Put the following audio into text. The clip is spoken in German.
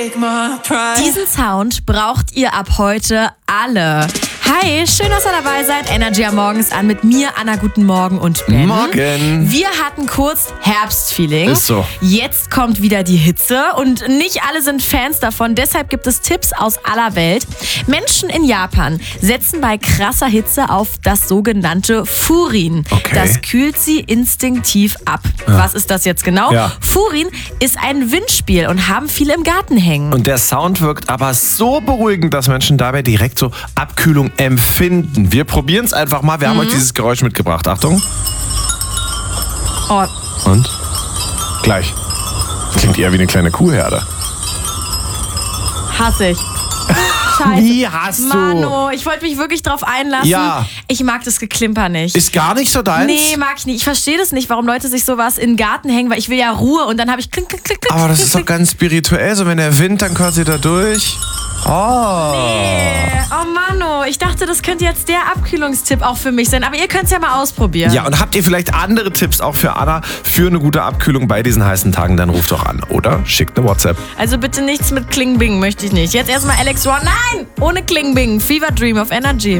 Diesen Sound braucht ihr ab heute alle. Hi, schön, dass ihr dabei seid. Energy am Morgen ist an mit mir, Anna, guten Morgen und Ben. Morgen. Wir hatten kurz Herbstfeeling. Ist so. Jetzt kommt wieder die Hitze und nicht alle sind Fans davon. Deshalb gibt es Tipps aus aller Welt. Menschen in Japan setzen bei krasser Hitze auf das sogenannte Furin. Okay. Das kühlt sie instinktiv ab. Was ist das jetzt genau? Ja. Furin ist ein Windspiel und haben viele im Garten hängen. Und der Sound wirkt aber so beruhigend, dass Menschen dabei direkt so Abkühlung empfinden. Wir probieren es einfach mal. Wir haben euch dieses Geräusch mitgebracht. Achtung. Oh, Und? Gleich. Klingt eher wie eine kleine Kuhherde. hasse ich. Scheiße. Wie hast du? Mano, ich wollte mich wirklich drauf einlassen. Ja. Ich mag das Geklimper nicht. Ist gar nicht so deins? Nee, mag ich nicht. Ich verstehe das nicht, warum Leute sich sowas in den Garten hängen, weil ich will ja Ruhe und dann habe ich klick, klick, klick, klick. Aber das ist doch klick. ganz spirituell, so wenn der Wind dann quasi da durch. Oh. Oh Mano, ich dachte, das könnte jetzt der Abkühlungstipp auch für mich sein, aber ihr könnt es ja mal ausprobieren. Ja, und habt ihr vielleicht andere Tipps auch für Anna für eine gute Abkühlung bei diesen heißen Tagen, dann ruft doch an oder schickt eine WhatsApp. Also bitte nichts mit Kling Bing, möchte ich nicht. Jetzt erstmal Alex One. Nein, ohne Kling Bing. Fever Dream auf Energy.